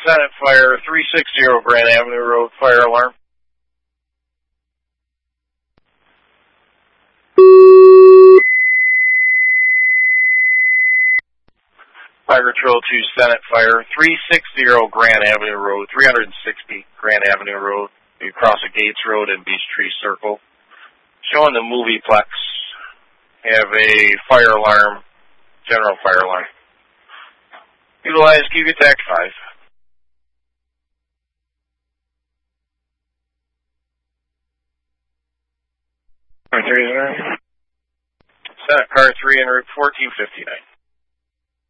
Senate Fire, 360 Grand Avenue Road, fire alarm. Fire Control 2 Senate Fire, 360 Grand Avenue Road, 360 Grand Avenue Road. You cross a Gates Road and Beech Tree Circle. Showing the Movieplex. Have a fire alarm, general fire alarm. Utilize QVTAC 5. Senate Car 3 en route 1459.